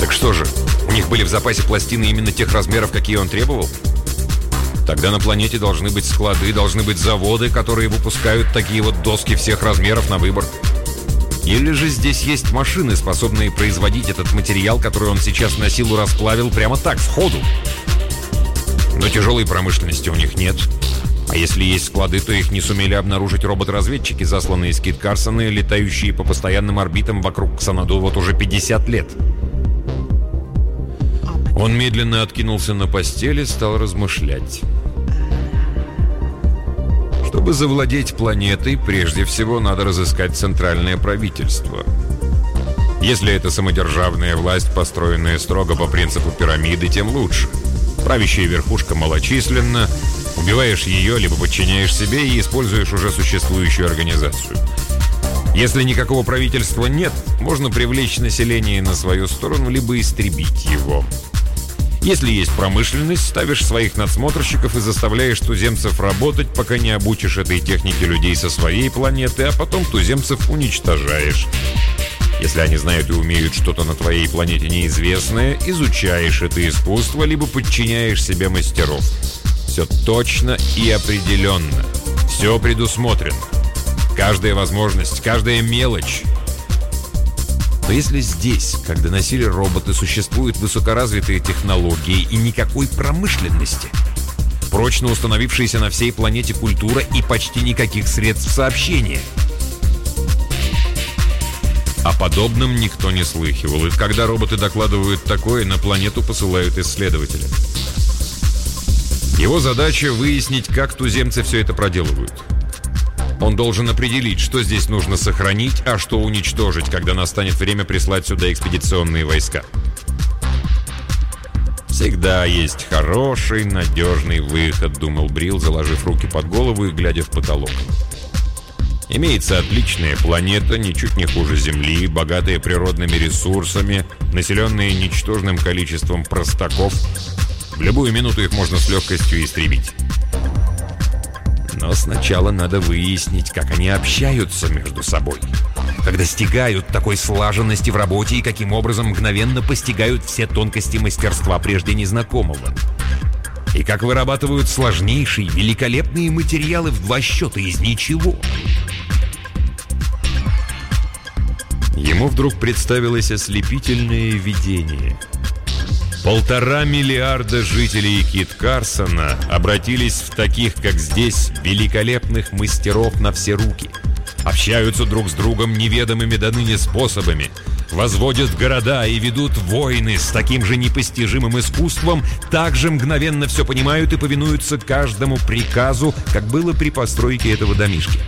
Так что же, у них были в запасе пластины именно тех размеров, какие он требовал? Тогда на планете должны быть склады, должны быть заводы, которые выпускают такие вот доски всех размеров на выбор. Или же здесь есть машины, способные производить этот материал, который он сейчас на силу расплавил прямо так, сходу. Но тяжелой промышленности у них нет. А если есть склады, то их не сумели обнаружить роботы-разведчики, засланные из Кит Карсона, летающие по постоянным орбитам вокруг Ксанаду вот уже 50 лет. Он медленно откинулся на постели, стал размышлять. Чтобы завладеть планетой, прежде всего надо разыскать центральное правительство. Если это самодержавная власть, построенная строго по принципу пирамиды, тем лучше. Правящая верхушка малочисленна, убиваешь ее, либо подчиняешь себе и используешь уже существующую организацию. Если никакого правительства нет, можно привлечь население на свою сторону, либо истребить его. Если есть промышленность, ставишь своих надсмотрщиков и заставляешь туземцев работать, пока не обучишь этой технике людей со своей планеты, а потом туземцев уничтожаешь. Если они знают и умеют что-то на твоей планете неизвестное, изучаешь это искусство, либо подчиняешь себе мастеров. Все точно и определенно. Все предусмотрено. Каждая возможность, каждая мелочь. Но если здесь, когда носили роботы, существуют высокоразвитые технологии и никакой промышленности, прочно установившаяся на всей планете культура и почти никаких средств сообщения. О подобном никто не слыхивал, и когда роботы докладывают такое, на планету посылают исследователя. Его задача — выяснить, как туземцы все это проделывают. Он должен определить, что здесь нужно сохранить, а что уничтожить, когда настанет время прислать сюда экспедиционные войска. «Всегда есть хороший, надежный выход», — думал Брил, заложив руки под голову и глядя в потолок. «Имеется отличная планета, ничуть не хуже Земли, богатая природными ресурсами, населенная ничтожным количеством простаков. В любую минуту их можно с легкостью истребить. Но сначала надо выяснить, как они общаются между собой, как достигают такой слаженности в работе и каким образом мгновенно постигают все тонкости мастерства прежде незнакомого. И как вырабатывают сложнейшие, великолепные материалы в 2 счета из ничего». Ему вдруг представилось ослепительное видение. 1,5 миллиарда жителей Кит Карсона обратились в таких, как здесь, великолепных мастеров на все руки. Общаются друг с другом неведомыми доныне способами, возводят города и ведут войны с таким же непостижимым искусством, также мгновенно все понимают и повинуются каждому приказу, как было при постройке этого домишки.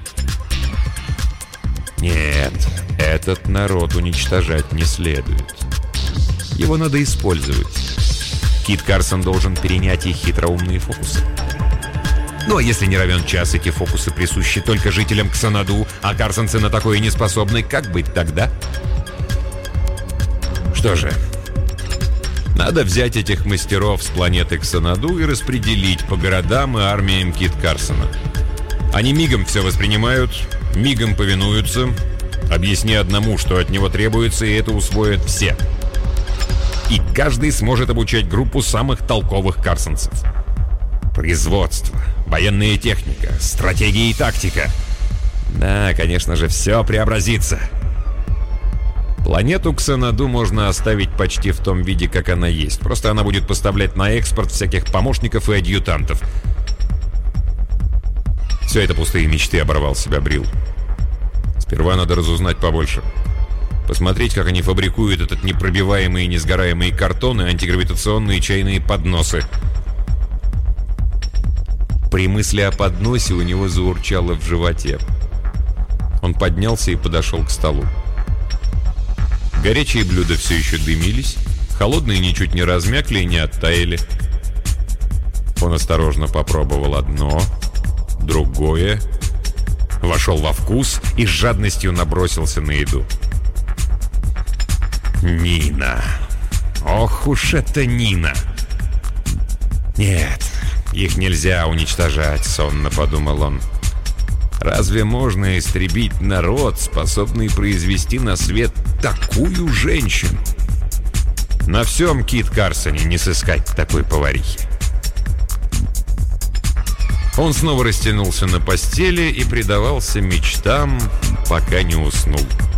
Нет, этот народ уничтожать не следует. Его надо использовать. Кит Карсон должен перенять их хитроумные фокусы. Ну а если не равен час, эти фокусы присущи только жителям Ксанаду, а карсонцы на такое не способны, как быть тогда? Что же, надо взять этих мастеров с планеты Ксанаду и распределить по городам и армиям Кит Карсона. Они мигом все воспринимают, мигом повинуются. Объясни одному, что от него требуется, и это усвоят все. И каждый сможет обучать группу самых толковых карсонцев. Производство, военная техника, стратегия и тактика. Да, конечно же, все преобразится. Планету Ксанаду можно оставить почти в том виде, как она есть. Просто она будет поставлять на экспорт всяких помощников и адъютантов. Все это пустые мечты, оборвал себя Брил. Сперва надо разузнать побольше. Посмотреть, как они фабрикуют этот непробиваемый и несгораемый картон и антигравитационные чайные подносы. При мысли о подносе у него заурчало в животе. Он поднялся и подошел к столу. Горячие блюда все еще дымились, холодные ничуть не размякли и не оттаяли. Он осторожно попробовал одно, другое, вошел во вкус и с жадностью набросился на еду. Нина. Ох уж это Нина. Нет, их нельзя уничтожать, сонно подумал он. Разве можно истребить народ, способный произвести на свет такую женщину? На всем Кит Карсоне не сыскать такой поварихи. Он снова растянулся на постели и предавался мечтам, пока не уснул.